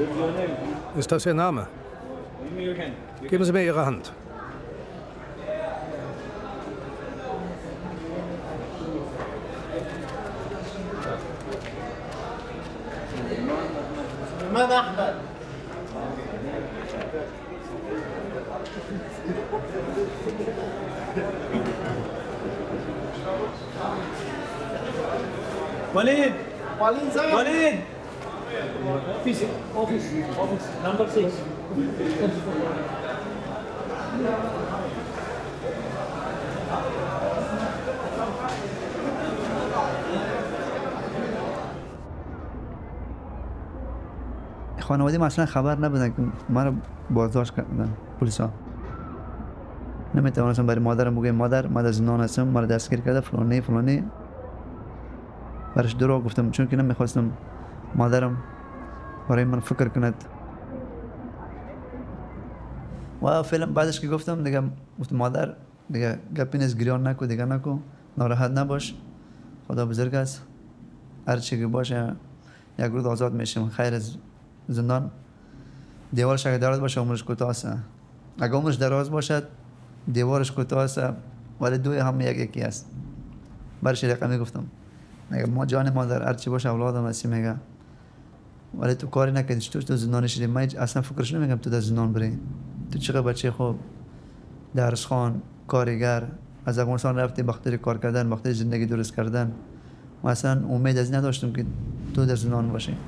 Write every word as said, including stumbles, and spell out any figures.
Ist das Ihr Name? Geben Sie mir Ihre Hand. Walid! Walid, sir! Walid! Office, office, office, number six. خانواده ما اصلا خبر نبودن که ما رو بازداشت کردن پلیسا. نمیتونستم برای مادرم بگم مادر من از زندان هستم، ما رو دستگیر کرده فلانی فلانی. برش دروغ گفتم چون که نمیخواستم مادرم برای من فکر کند. و فیلم بعدش که گفتم دیگه گفتم مادر دیگه گپی نیست، گریان نکو دیگه نکو، ناراحت نباش، خدا بزرگ است، هر چی که باشه یک روز آزاد میشیم. خیر از زندان دیوارش اگه دراز باشه عمرش کوتاه است، اگه عمرش دراز باشد دیوارش کوتاه است ولی دوی هم یک یکی است. برش رقمی گفتم میگه ما جان مادر هر چی باشه اولادم هستی، میگه ولی تو کاری نکردی تو تو زندان شدی. من اصلا فکرش نمیگم تو در زندان بری، تو چقدر بچه خوب درس خوان کارگر از افغانستان رفتی بخاطر کار کردن، بخاطر زندگی درست کردن. ما اصلا امید از نداشتم که تو در زندان باشی.